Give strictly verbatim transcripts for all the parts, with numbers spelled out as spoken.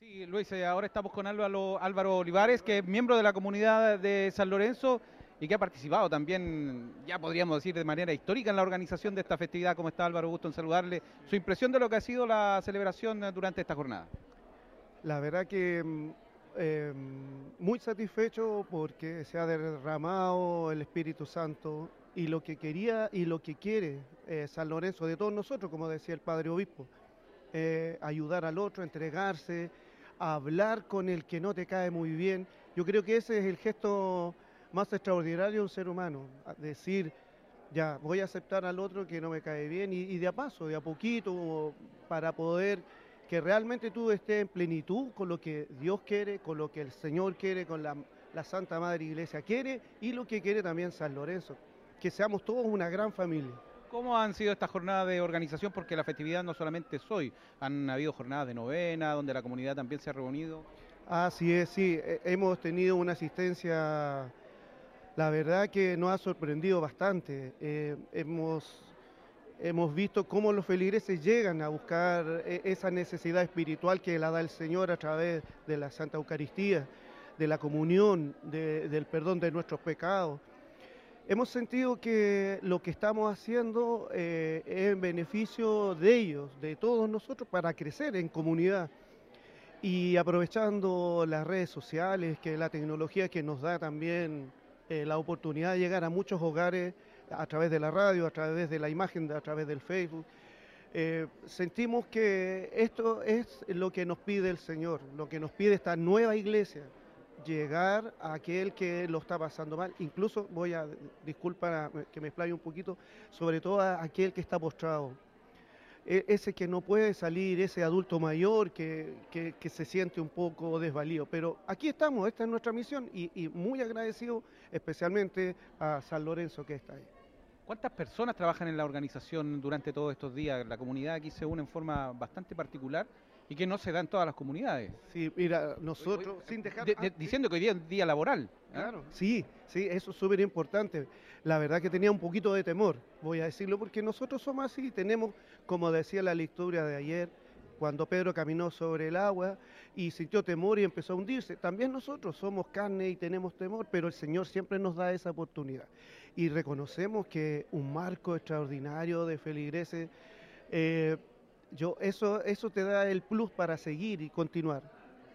Sí, Luis, eh, ahora estamos con Álvaro, Álvaro Olivares, que es miembro de la comunidad de San Lorenzo y que ha participado también, ya podríamos decir, de manera histórica en la organización de esta festividad. ¿Cómo está, Álvaro? Gusto en saludarle. Su impresión de lo que ha sido la celebración eh, durante esta jornada. La verdad que mm, eh, muy satisfecho porque se ha derramado el Espíritu Santo y lo que quería y lo que quiere eh, San Lorenzo de todos nosotros, como decía el Padre Obispo, eh, ayudar al otro, entregarse, hablar con el que no te cae muy bien. Yo creo que ese es el gesto más extraordinario de un ser humano, a- decir, ya, voy a aceptar al otro que no me cae bien y, y de a paso, de a poquito, para poder que realmente tú estés en plenitud con lo que Dios quiere, con lo que el Señor quiere, con la, la Santa Madre Iglesia quiere y lo que quiere también San Lorenzo, que seamos todos una gran familia. ¿Cómo han sido estas jornadas de organización? Porque la festividad no solamente es hoy, han habido jornadas de novena, donde la comunidad también se ha reunido. Así es, sí, eh, hemos tenido una asistencia, la verdad que nos ha sorprendido bastante. Eh, hemos Hemos visto cómo los feligreses llegan a buscar eh, esa necesidad espiritual que la da el Señor a través de la Santa Eucaristía, de la comunión, de- del perdón de nuestros pecados. Hemos sentido que lo que estamos haciendo eh, es en beneficio de ellos, de todos nosotros, para crecer en comunidad. Y aprovechando las redes sociales, que la tecnología que nos da también eh, la oportunidad de llegar a muchos hogares a través de la radio, a través de la imagen, a través del Facebook, eh, sentimos que esto es lo que nos pide el Señor, lo que nos pide esta nueva iglesia, llegar a aquel que lo está pasando mal. Incluso voy a, disculpa que me explaye un poquito, sobre todo a aquel que está postrado, e- ese que no puede salir, ese adulto mayor que, que- que se siente un poco desvalido. Pero aquí estamos, esta es nuestra misión y, y muy agradecido especialmente a San Lorenzo que está ahí. ¿Cuántas personas trabajan en la organización durante todos estos días? La comunidad aquí se une en forma bastante particular y que no se da en todas las comunidades. Sí, mira, Hoy- hoy, nosotros, sin dejar... de- ah, de- sí, diciendo que hoy día es día laboral. ¿Ah? claro, sí, sí, eso es súper importante. La verdad que tenía un poquito de temor, voy a decirlo, porque nosotros somos así, tenemos, como decía la lectura de ayer, cuando Pedro caminó sobre el agua y sintió temor y empezó a hundirse. También nosotros somos carne y tenemos temor, pero el Señor siempre nos da esa oportunidad. Y reconocemos que un marco extraordinario de feligreses, eh, yo, eso, eso te da el plus para seguir y continuar.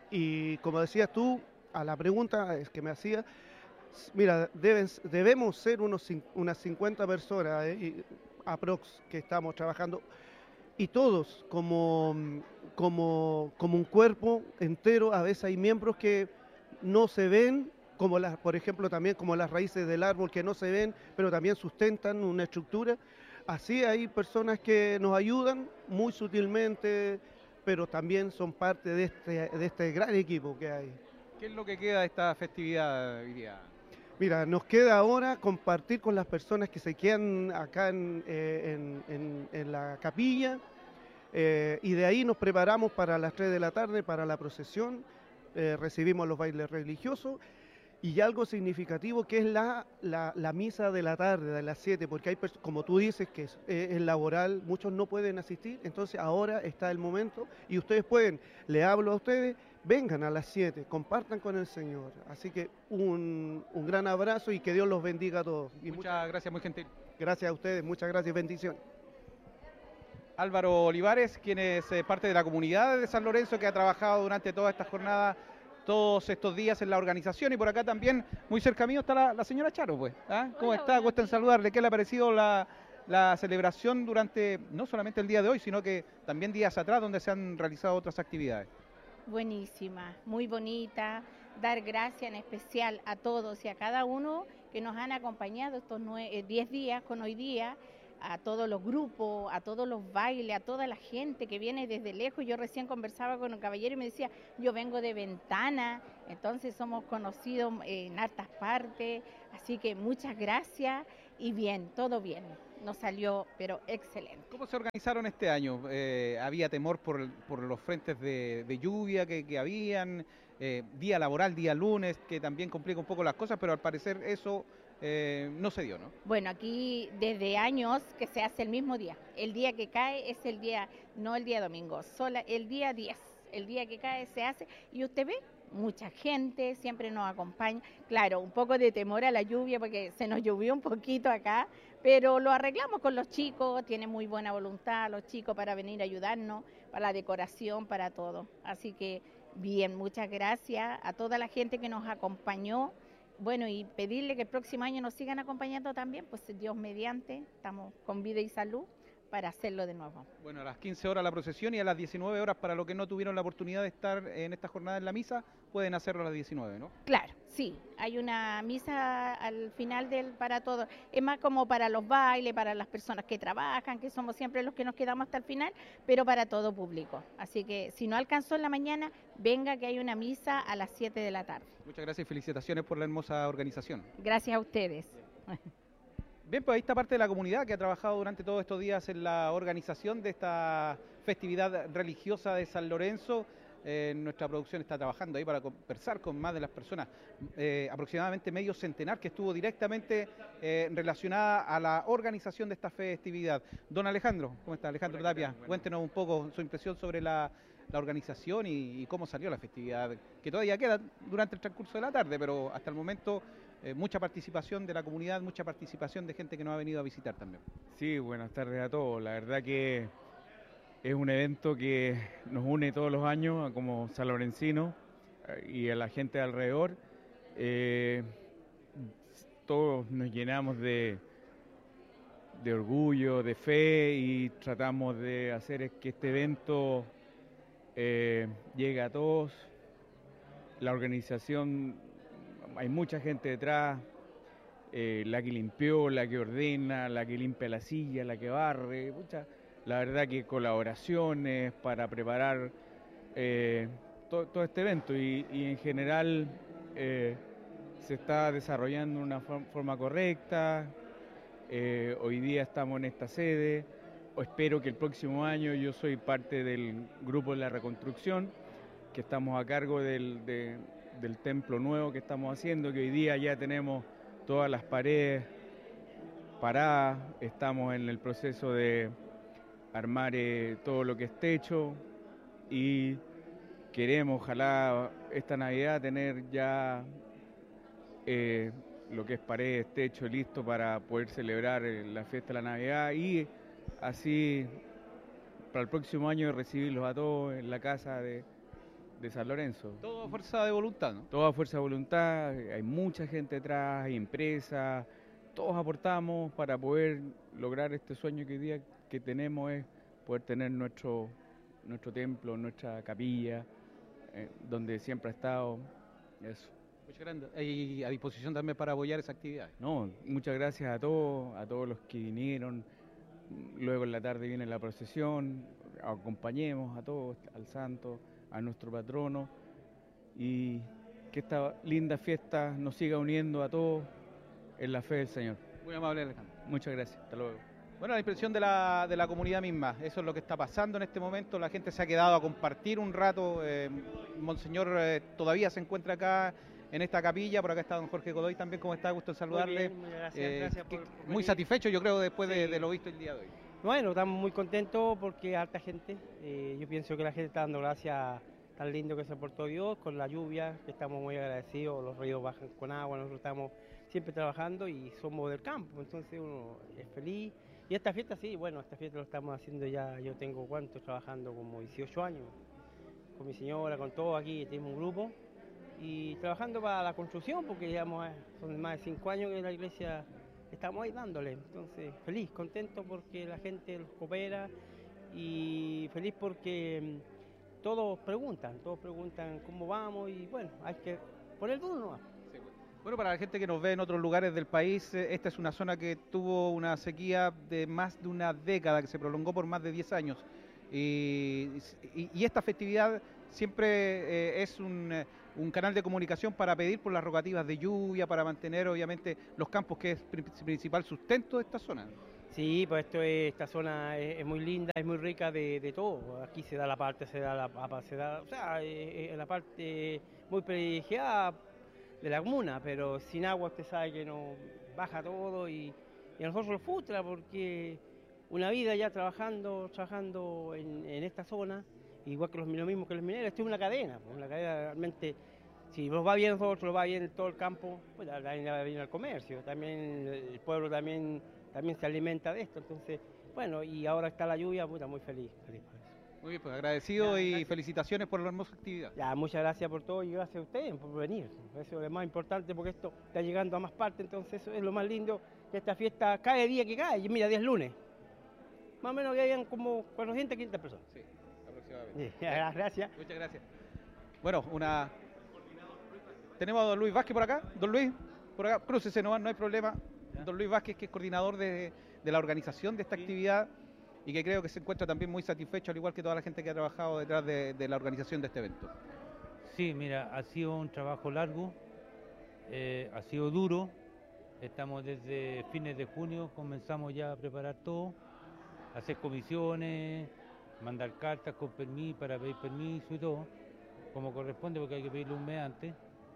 Y como decías tú, a la pregunta es que me hacía, mira, deben- debemos ser unos, cin- unas cincuenta personas, eh, y- aprox que estamos trabajando, y todos como, mm, como, como un cuerpo entero. A veces hay miembros que no se ven, como las, por ejemplo, también como las raíces del árbol que no se ven, pero también sustentan una estructura. Así hay personas que nos ayudan muy sutilmente, pero también son parte de este, de este gran equipo que hay. ¿Qué es lo que queda de esta festividad hoy día? Mira, nos queda ahora compartir con las personas que se quedan acá en, eh, en- en- en la capilla, eh, y de ahí nos preparamos para las tres de la tarde para la procesión. Eh, recibimos los bailes religiosos y algo significativo que es la, la, la misa de la tarde, de las siete, porque hay, pers- como tú dices, que es, eh, es laboral, muchos no pueden asistir, entonces ahora está el momento y ustedes pueden, le hablo a ustedes, vengan a las siete, compartan con el Señor. Así que un, un gran abrazo y que Dios los bendiga a todos. Y muchas Muchas gracias, muy gentil. gracias a ustedes, muchas gracias, bendición. Álvaro Olivares, quien es eh, parte de la comunidad de San Lorenzo, que ha trabajado durante toda esta jornada, todos estos días en la organización. Y por acá también, muy cerca mío, está la, la señora Charo, pues. ¿Ah? ¿Cómo Hola, está? buenos Gusto en días. saludarle. ¿Qué le ha parecido la, la celebración durante, no solamente el día de hoy, sino que también días atrás, donde se han realizado otras actividades? Buenísima, muy bonita. Dar gracias en especial a todos y a cada uno que nos han acompañado estos diez días con hoy día, a todos los grupos, a todos los bailes, a toda la gente que viene desde lejos. Yo recién conversaba con un caballero y me decía, yo vengo de Ventana, entonces somos conocidos en hartas partes, así que muchas gracias y bien, todo bien. Nos salió, pero excelente. ¿Cómo se organizaron este año? Eh, ¿había temor por, el- por los frentes de, de lluvia que, que habían? Eh, día laboral, día lunes, que también complica un poco las cosas, pero al parecer eso eh, no se dio, ¿no? Bueno, aquí desde años que se hace el mismo día. El día que cae es el día, no el día domingo, sola el día diez. el día que cae se hace, y usted ve, mucha gente siempre nos acompaña, claro, un poco de temor a la lluvia porque se nos llovió un poquito acá, pero lo arreglamos con los chicos, tienen muy buena voluntad los chicos para venir a ayudarnos, para la decoración, para todo, así que bien, muchas gracias a toda la gente que nos acompañó. Bueno, y pedirle que el próximo año nos sigan acompañando también, pues Dios mediante, estamos con vida y salud para hacerlo de nuevo. Bueno, a las quince horas la procesión y a las diecinueve horas, para los que no tuvieron la oportunidad de estar en esta jornada en la misa, pueden hacerlo a las diecinueve, ¿no? Claro, sí, hay una misa al final del para todos, es más como para los bailes, para las personas que trabajan, que somos siempre los que nos quedamos hasta el final, pero para todo público. Así que si no alcanzó en la mañana, venga que hay una misa a las siete de la tarde. Muchas gracias y felicitaciones por la hermosa organización. Gracias a ustedes. Bien, pues ahí está parte de la comunidad que ha trabajado durante todos estos días en la organización de esta festividad religiosa de San Lorenzo. Eh, nuestra producción está trabajando ahí para conversar con más de las personas, eh, aproximadamente medio centenar, que estuvo directamente eh, relacionada a la organización de esta festividad. Don Alejandro, ¿cómo está? Alejandro Hola, Tapia, bueno. Cuéntenos un poco su impresión sobre la, la organización y, y cómo salió la festividad, que todavía queda durante el transcurso de la tarde, pero hasta el momento eh, mucha participación de la comunidad, mucha participación de gente que nos ha venido a visitar también. Sí, buenas tardes a todos. La verdad que es un evento que nos une todos los años como sanlorencinos y a la gente de alrededor. Eh, todos nos llenamos de, de orgullo, de fe y tratamos de hacer que este evento eh, llegue a todos. La organización, hay mucha gente detrás, eh, la que limpió, la que ordena, la que limpia la silla, la que barre, mucha. La verdad que colaboraciones para preparar eh, todo, todo este evento y, y en general eh, se está desarrollando de una forma correcta. Eh, hoy día estamos en esta sede, o espero que el próximo año, yo soy parte del grupo de la reconstrucción, que estamos a cargo del, de, del templo nuevo que estamos haciendo, que hoy día ya tenemos todas las paredes paradas, estamos en el proceso de armar eh, todo lo que es techo y queremos, ojalá esta Navidad, tener ya eh, lo que es paredes, techo listo para poder celebrar eh, la fiesta de la Navidad y así para el próximo año recibirlos a todos en la casa de, de San Lorenzo. Todo a fuerza de voluntad, ¿no? Toda fuerza de voluntad, hay mucha gente detrás, hay empresas, todos aportamos para poder lograr este sueño que hoy día que tenemos es poder tener nuestro, nuestro templo, nuestra capilla, eh, donde siempre ha estado eso. Muchas gracias. Y a disposición también para apoyar esa actividad. No, muchas gracias a todos, a todos los que vinieron. Luego en la tarde viene la procesión, acompañemos a todos, al santo, a nuestro patrono y que esta linda fiesta nos siga uniendo a todos en la fe del Señor. Muy amable, Alejandro. Muchas gracias, hasta luego. Bueno, la impresión de la, de la comunidad misma, eso es lo que está pasando en este momento, la gente se ha quedado a compartir un rato, eh, Monseñor eh, todavía se encuentra acá en esta capilla, por acá está don Jorge Godoy también, ¿cómo está? Gusto en saludarle. Muy bien, muy gracias, Eh, gracias que- por- por muy venir. satisfecho yo creo después de, Sí. de lo visto el día de hoy. Bueno, estamos muy contentos porque hay harta gente. Eh, yo pienso que la gente está dando gracias tan lindo que se portó Dios con la lluvia, que estamos muy agradecidos, los ríos bajan con agua, nosotros estamos siempre trabajando y somos del campo, entonces uno es feliz. Y esta fiesta sí, bueno, esta fiesta lo estamos haciendo ya, yo tengo cuánto, trabajando como dieciocho años, con mi señora, con todo aquí, tenemos un grupo, y trabajando para la construcción, porque llevamos, eh, son más de cinco años que la iglesia estamos ahí dándole, entonces feliz, contento porque la gente los coopera y feliz porque mm, todos preguntan, todos preguntan cómo vamos y bueno, hay que poner duro nomás. Bueno, para la gente que nos ve en otros lugares del país, eh, esta es una zona que tuvo una sequía de más de una década, que se prolongó por más de diez años. Y, y- y esta festividad siempre eh, es un, eh, un canal de comunicación para pedir por las rogativas de lluvia, para mantener obviamente los campos, que es pri- principal sustento de esta zona. Sí, pues esto es, esta zona es, es muy linda, es muy rica de, de todo. Aquí se da la parte, se da la papa, se da, o sea, eh, eh, la parte muy privilegiada de la comuna, pero sin agua usted sabe que no baja todo y, y a nosotros nos frustra porque una vida ya trabajando, trabajando en, en esta zona igual que los, lo mismo que los mineros, esto es una cadena, pues, una cadena realmente, si nos va bien a nosotros, nos va bien todo el campo, pues también va bien al comercio, también el pueblo también, también se alimenta de esto, entonces, bueno, y ahora está la lluvia, puta, muy feliz, feliz por eso. Muy bien, pues agradecido Ya, y gracias. felicitaciones por la hermosa actividad. Ya, muchas gracias por todo y gracias a ustedes por venir. Eso es lo más importante porque esto está llegando a más partes, entonces eso es lo más lindo, que esta fiesta cae día que cae. Y mira, día es lunes. Más o menos que hayan como cuatrocientas, quinientas personas. Sí, aproximadamente. Ya, gracias. Muchas gracias. Bueno, una... Tenemos a don Luis Vázquez por acá. Don Luis, por acá, crúcese nomás, no hay problema. Don Luis Vázquez, que es coordinador de, de la organización de esta sí. actividad y que creo que se encuentra también muy satisfecho, al igual que toda la gente que ha trabajado detrás de, de la organización de este evento. Sí, mira, ha sido un trabajo largo, eh, ha sido duro. Estamos desde fines de junio, comenzamos ya a preparar todo, hacer comisiones, mandar cartas con permiso para pedir permiso y todo, como corresponde porque hay que pedirlo un mes antes.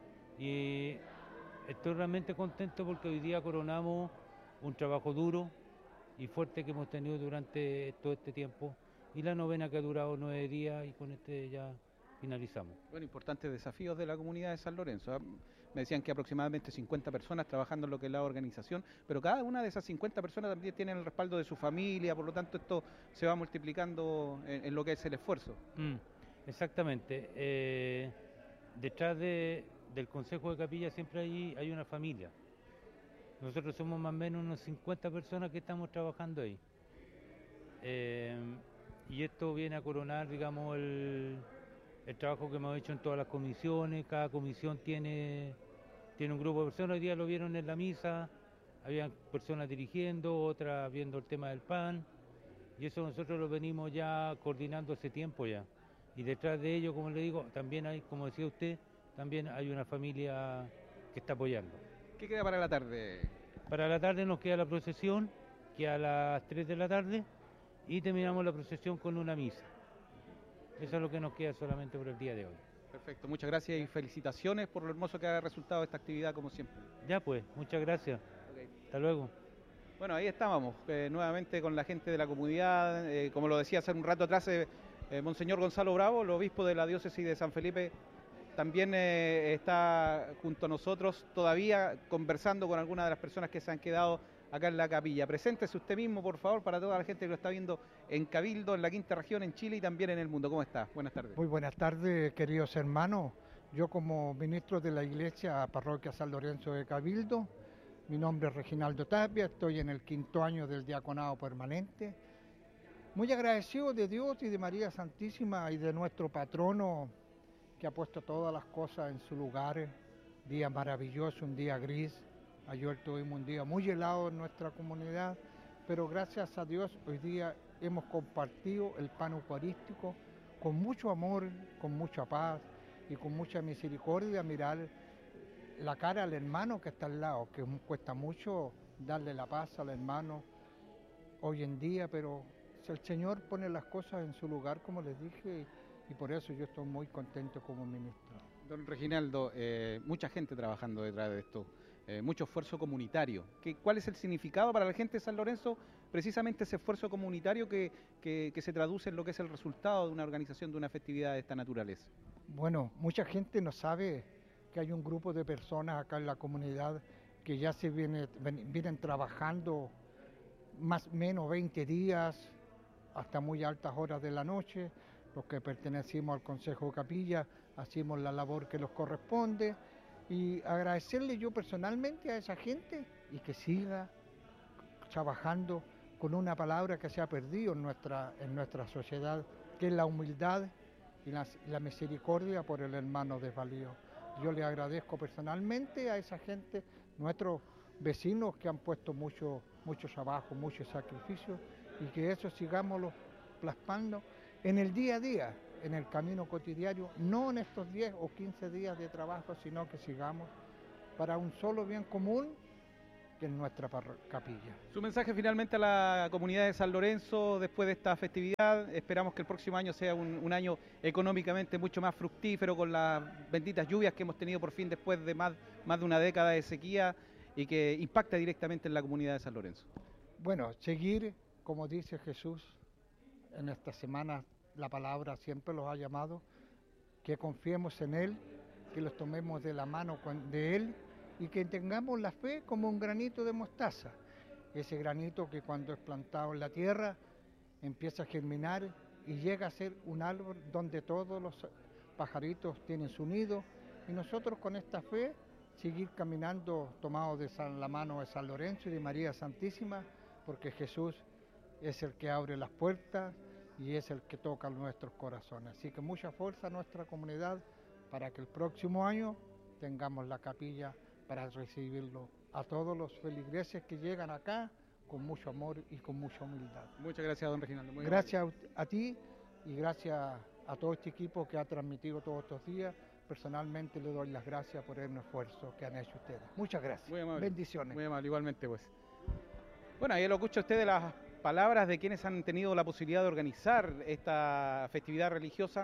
Y estoy realmente contento porque hoy día coronamos un trabajo duro y fuerte que hemos tenido durante todo este tiempo y la novena que ha durado nueve días y con este ya finalizamos. Bueno, importantes desafíos de la comunidad de San Lorenzo. Me decían que aproximadamente cincuenta personas trabajando en lo que es la organización, pero cada una de esas cincuenta personas también tienen el respaldo de su familia, por lo tanto esto se va multiplicando en, en lo que es el esfuerzo. Mm, exactamente. Eh, detrás de, del Consejo de Capilla siempre hay, hay una familia. Nosotros somos más o menos unos cincuenta personas que estamos trabajando ahí. Eh, y esto viene a coronar, digamos, el, el trabajo que hemos hecho en todas las comisiones. Cada comisión tiene, tiene un grupo de personas. Hoy día lo vieron en la misa, habían personas dirigiendo, otras viendo el tema del pan. Y eso nosotros lo venimos ya coordinando hace tiempo ya. Y detrás de ello, como le digo, también hay, como decía usted, también hay una familia que está apoyando. ¿Qué queda para la tarde? Para la tarde nos queda la procesión, que a las tres de la tarde, y terminamos la procesión con una misa. Eso es lo que nos queda solamente por el día de hoy. Perfecto, muchas gracias y felicitaciones por lo hermoso que ha resultado esta actividad, como siempre. Ya pues, muchas gracias. Okay. Hasta luego. Bueno, ahí estábamos, eh, nuevamente con la gente de la comunidad, eh, como lo decía hace un rato atrás, eh, eh, Monseñor Gonzalo Bravo, el obispo de la diócesis de San Felipe, también eh, está junto a nosotros todavía conversando con algunas de las personas que se han quedado acá en la capilla. Preséntese usted mismo, por favor, para toda la gente que lo está viendo en Cabildo, en la quinta región, en Chile y también en el mundo. ¿Cómo está? Buenas tardes. Muy buenas tardes, queridos hermanos. Yo como ministro de la Iglesia Parroquia San Lorenzo de Cabildo, mi nombre es Reginaldo Tapia, estoy en el quinto año del diaconado permanente. Muy agradecido de Dios y de María Santísima y de nuestro patrono, que ha puesto todas las cosas en su lugar. Día maravilloso, un día gris. Ayer tuvimos un día muy helado en nuestra comunidad, pero gracias a Dios hoy día hemos compartido el pan eucarístico con mucho amor, con mucha paz y con mucha misericordia. Mirar la cara al hermano que está al lado, que cuesta mucho darle la paz al hermano hoy en día, pero si el Señor pone las cosas en su lugar, como les dije, y por eso yo estoy muy contento como ministro. Don Reginaldo, eh, mucha gente trabajando detrás de esto, eh, mucho esfuerzo comunitario. ¿Qué, ¿Cuál es el significado para la gente de San Lorenzo? Precisamente ese esfuerzo comunitario que, que, que se traduce en lo que es el resultado de una organización de una festividad de esta naturaleza. Bueno, mucha gente no sabe que hay un grupo de personas acá en la comunidad que ya se viene, vienen trabajando más o menos veinte días, hasta muy altas horas de la noche. Los que pertenecimos al Consejo de Capilla hacemos la labor que nos corresponde y agradecerle yo personalmente a esa gente y que siga trabajando con una palabra que se ha perdido en nuestra, en nuestra sociedad, que es la humildad y la, la misericordia por el hermano desvalido. Yo le agradezco personalmente a esa gente, nuestros vecinos que han puesto mucho, mucho trabajo, mucho sacrificio y que eso sigámoslo plasmando en el día a día, en el camino cotidiano, no en estos diez o quince días de trabajo, sino que sigamos para un solo bien común, que es nuestra capilla. Su mensaje finalmente a la comunidad de San Lorenzo después de esta festividad. Esperamos que el próximo año sea un, un año económicamente mucho más fructífero con las benditas lluvias que hemos tenido por fin después de más, más de una década de sequía y que impacta directamente en la comunidad de San Lorenzo. Bueno, seguir, como dice Jesús, en esta semana la palabra siempre los ha llamado, que confiemos en Él, que los tomemos de la mano de Él y que tengamos la fe como un granito de mostaza. Ese granito que cuando es plantado en la tierra empieza a germinar y llega a ser un árbol donde todos los pajaritos tienen su nido, y nosotros con esta fe seguir caminando tomados de San, la mano de San Lorenzo y de María Santísima, porque Jesús es el que abre las puertas y es el que toca nuestros corazones. Así que mucha fuerza a nuestra comunidad para que el próximo año tengamos la capilla para recibirlo a todos los feligreses que llegan acá con mucho amor y con mucha humildad. Muchas gracias, don Reginaldo. Muy gracias a, a ti y gracias a todo este equipo que ha transmitido todos estos días. Personalmente le doy las gracias por el esfuerzo que han hecho ustedes. Muchas gracias. Muy amable. Bendiciones. Muy amable, igualmente pues. Bueno, ahí lo escucha usted de las palabras de quienes han tenido la posibilidad de organizar esta festividad religiosa,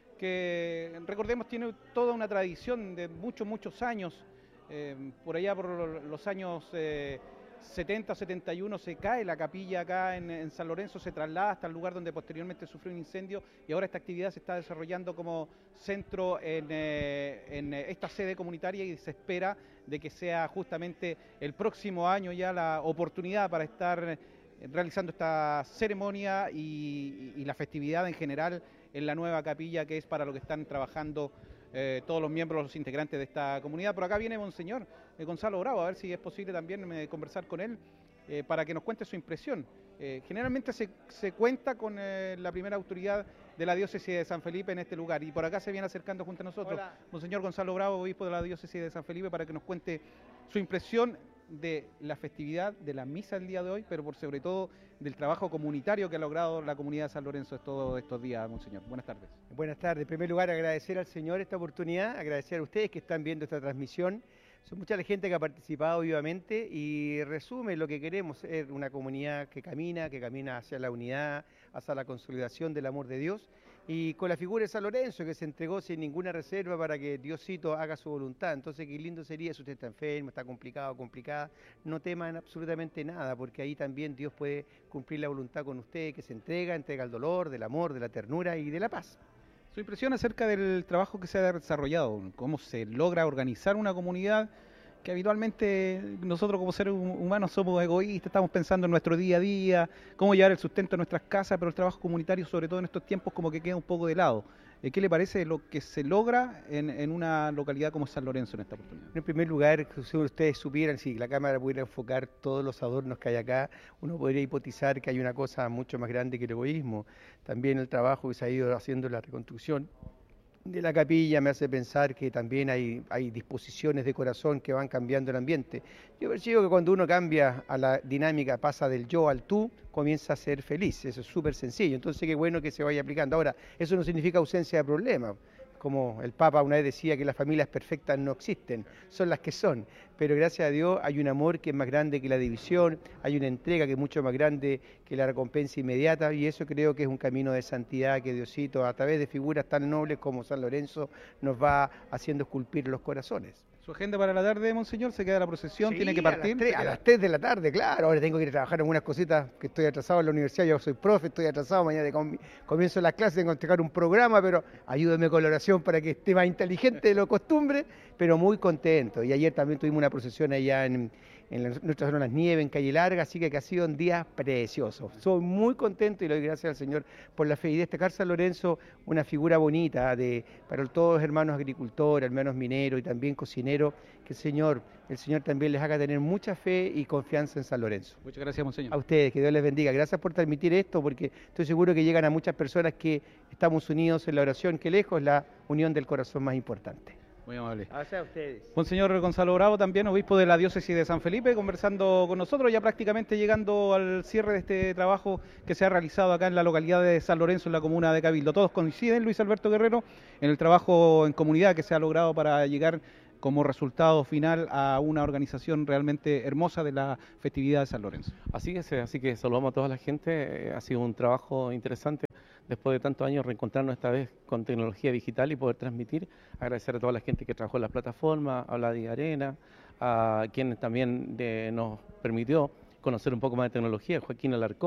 que recordemos tiene toda una tradición de muchos, muchos años. Eh, por allá por los años eh, setenta, setenta y uno se cae la capilla acá en, en San Lorenzo, se traslada hasta el lugar donde posteriormente sufrió un incendio, y ahora esta actividad se está desarrollando como centro en, eh, en esta sede comunitaria, y se espera de que sea justamente el próximo año ya la oportunidad para estar realizando esta ceremonia y, y la festividad en general en la nueva capilla, que es para lo que están trabajando Eh, todos los miembros, los integrantes de esta comunidad. Por acá viene Monseñor eh, Gonzalo Bravo, a ver si es posible también eh, conversar con él eh, para que nos cuente su impresión. Eh, generalmente se, se cuenta con eh, la primera autoridad de la diócesis de San Felipe en este lugar, y por acá se viene acercando junto a nosotros Hola. Monseñor Gonzalo Bravo, obispo de la diócesis de San Felipe, para que nos cuente su impresión de la festividad, de la misa el día de hoy, pero por sobre todo del trabajo comunitario que ha logrado la comunidad de San Lorenzo todos estos días, Monseñor. Buenas tardes. Buenas tardes. En primer lugar, agradecer al Señor esta oportunidad, agradecer a ustedes que están viendo esta transmisión. Son mucha la gente que ha participado vivamente y resume lo que queremos, ser una comunidad que camina, que camina hacia la unidad, hacia la consolidación del amor de Dios, y con la figura de San Lorenzo, que se entregó sin ninguna reserva para que Diosito haga su voluntad. Entonces, qué lindo sería si usted está enfermo, está complicado, complicada, no teman absolutamente nada, porque ahí también Dios puede cumplir la voluntad con usted, que se entrega, entrega el dolor, del amor, de la ternura y de la paz. Su impresión acerca del trabajo que se ha desarrollado, cómo se logra organizar una comunidad, que habitualmente nosotros como seres humanos somos egoístas, estamos pensando en nuestro día a día, cómo llevar el sustento a nuestras casas, pero el trabajo comunitario, sobre todo en estos tiempos, como que queda un poco de lado. ¿Qué le parece lo que se logra en, en una localidad como San Lorenzo en esta oportunidad? En primer lugar, si ustedes supieran, si la cámara pudiera enfocar todos los adornos que hay acá, uno podría hipotizar que hay una cosa mucho más grande que el egoísmo. También el trabajo que se ha ido haciendo en la reconstrucción de la capilla me hace pensar que también hay, hay disposiciones de corazón que van cambiando el ambiente. Yo percibo que cuando uno cambia a la dinámica, pasa del yo al tú, comienza a ser feliz. Eso es súper sencillo. Entonces, qué bueno que se vaya aplicando. Ahora, eso no significa ausencia de problemas. Como el Papa una vez decía que las familias perfectas no existen, son las que son. Pero gracias a Dios hay un amor que es más grande que la división, hay una entrega que es mucho más grande que la recompensa inmediata, y eso creo que es un camino de santidad que Diosito, a través de figuras tan nobles como San Lorenzo, nos va haciendo esculpir los corazones. ¿Su agenda para la tarde, Monseñor? ¿Se queda la procesión? Sí, ¿Tiene que partir? A las tres de la tarde, claro. Ahora tengo que ir a trabajar en unas cositas, que estoy atrasado en la universidad. Yo soy profe, estoy atrasado. Mañana comienzo las clases, tengo que entregar un programa, pero ayúdeme con la oración para que esté más inteligente de lo costumbre, pero muy contento. Y ayer también tuvimos una procesión allá en, en nuestra zona de las Nieves, en Calle Larga, así que, que ha sido un día precioso. Soy muy contento y le doy gracias al Señor por la fe y destacar San Lorenzo, una figura bonita de, para todos los hermanos agricultores, hermanos mineros y también cocineros, que el Señor, el Señor también les haga tener mucha fe y confianza en San Lorenzo. Muchas gracias, Monseñor. A ustedes, que Dios les bendiga. Gracias por transmitir esto, porque estoy seguro que llegan a muchas personas que estamos unidos en la oración, que lejos la unión del corazón más importante. Muy amable. Gracias a ustedes. Monseñor Gonzalo Bravo, también obispo de la diócesis de San Felipe, conversando con nosotros, ya prácticamente llegando al cierre de este trabajo que se ha realizado acá en la localidad de San Lorenzo, en la comuna de Cabildo. Todos coinciden, Luis Alberto Guerrero, en el trabajo en comunidad que se ha logrado para llegar como resultado final a una organización realmente hermosa de la festividad de San Lorenzo. Así es, así que saludamos a toda la gente, ha sido un trabajo interesante. Después de tantos años reencontrarnos esta vez con tecnología digital y poder transmitir, agradecer a toda la gente que trabajó en la plataforma, a Vladi Arena, a quien también de, nos permitió conocer un poco más de tecnología, Joaquín Alarcón,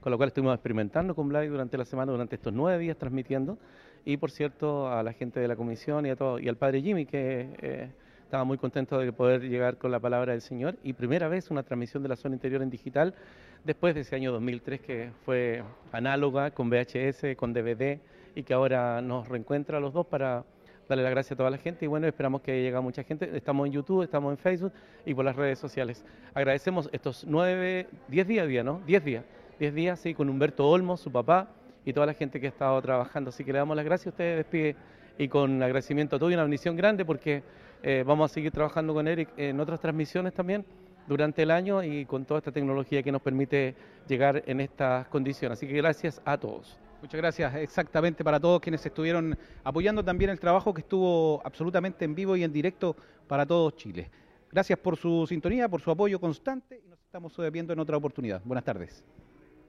con lo cual estuvimos experimentando con Vladi durante la semana, durante estos nueve días transmitiendo, y por cierto a la gente de la comisión y, a todo, y al padre Jimmy, que eh, estaba muy contento de poder llegar con la palabra del Señor, y primera vez una transmisión de la zona interior en digital, después de ese año dos mil tres que fue análoga, con V H S, con D V D, y que ahora nos reencuentra a los dos para darle las gracias a toda la gente, y bueno, esperamos que llegue mucha gente. Estamos en YouTube, estamos en Facebook y por las redes sociales. Agradecemos estos nueve, diez días, día, ¿no? Diez días, diez días, sí, con Humberto Olmos, su papá, y toda la gente que ha estado trabajando. Así que le damos las gracias a ustedes, despide, y con agradecimiento a todos y una bendición grande, porque eh, vamos a seguir trabajando con Eric en otras transmisiones también durante el año y con toda esta tecnología que nos permite llegar en estas condiciones. Así que gracias a todos. Muchas gracias, exactamente, para todos quienes estuvieron apoyando también el trabajo que estuvo absolutamente en vivo y en directo para todo Chile. Gracias por su sintonía, por su apoyo constante y nos estamos viendo en otra oportunidad. Buenas tardes.